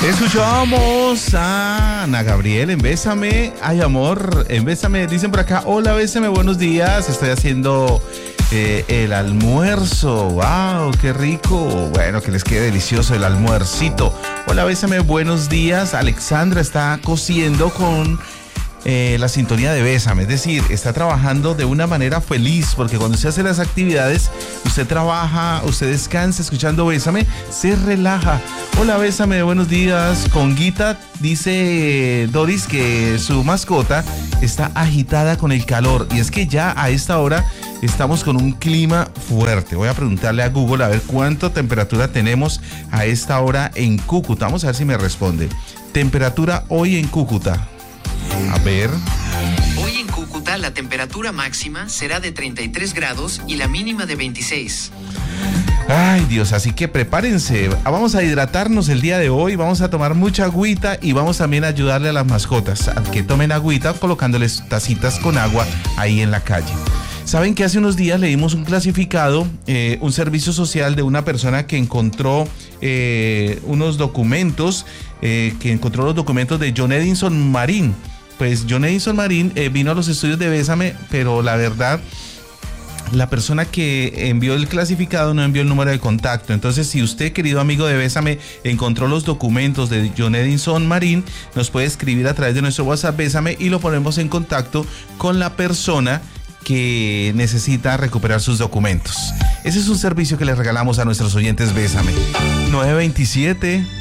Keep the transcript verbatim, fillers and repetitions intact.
Escuchamos a Ana Gabriel en Bésame. Ay, amor, en Bésame. Dicen por acá, hola, Bésame, buenos días. Estoy haciendo eh, el almuerzo. Wow, qué rico. Bueno, que les quede delicioso el almuercito. Hola, Bésame, buenos días. Alexandra está cociendo con eh, la sintonía de Bésame. Es decir, está trabajando de una manera feliz, porque cuando usted hace las actividades, usted trabaja, usted descansa escuchando Bésame, se relaja. Hola, Bésame, buenos días. Conguita, dice Doris que su mascota está agitada con el calor. Y es que ya a esta hora estamos con un clima fuerte. Voy a preguntarle a Google a ver cuánta temperatura tenemos a esta hora en Cúcuta. Vamos a ver si me responde. Temperatura hoy en Cúcuta. A ver. Hoy en Cúcuta la temperatura máxima será de treinta y tres grados y la mínima de veintiséis. Ay, Dios, así que prepárense. Vamos a hidratarnos el día de hoy, vamos a tomar mucha agüita y vamos también a ayudarle a las mascotas a que tomen agüita colocándoles tacitas con agua ahí en la calle. Saben que hace unos días leímos un clasificado, eh, un servicio social de una persona que encontró eh, unos documentos, eh, que encontró los documentos de John Edison Marín. Pues John Edison Marín eh, vino a los estudios de Bésame, pero la verdad, la persona que envió el clasificado no envió el número de contacto. Entonces, si usted, querido amigo de Bésame, encontró los documentos de John Edison Marín, nos puede escribir a través de nuestro WhatsApp Bésame y lo ponemos en contacto con la persona que necesita recuperar sus documentos. Ese es un servicio que les regalamos a nuestros oyentes Bésame. nueve veintisiete